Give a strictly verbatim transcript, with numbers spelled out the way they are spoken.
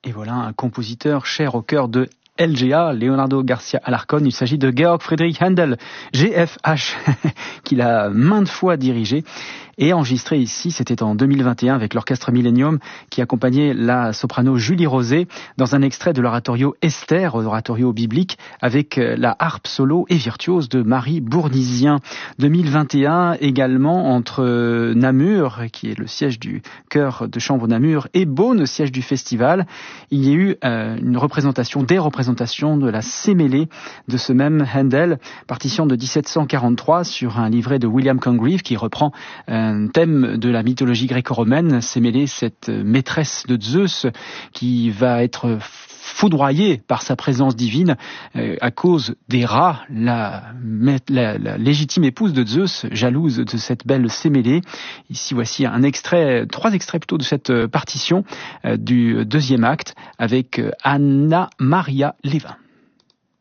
Et voilà un compositeur cher au cœur de L G A, Leonardo Garcia Alarcón. Il s'agit de Georg Friedrich Händel, G F H, qu'il a maintes fois dirigé et enregistré ici. C'était en deux mille vingt et un avec l'orchestre Millennium qui accompagnait la soprano Julie Rosé dans un extrait de l'oratorio Esther, oratorio biblique, avec la harpe solo et virtuose de Marie Bournisien. deux mille vingt et un également entre Namur, qui est le siège du chœur de chambre Namur, et Beaune, siège du festival. Il y a eu euh, une représentation, des représentations de la Sémélé de ce même Händel, partition de dix-sept cent quarante-trois sur un livret de William Congreve qui reprend un thème de la mythologie gréco-romaine. Sémélé, cette maîtresse de Zeus qui va être foudroyée par sa présence divine euh, à cause des rats, la, la, la légitime épouse de Zeus, jalouse de cette belle Sémélé. Ici voici un extrait, trois extraits plutôt de cette partition euh, du deuxième acte avec euh, Anna Maria Levin.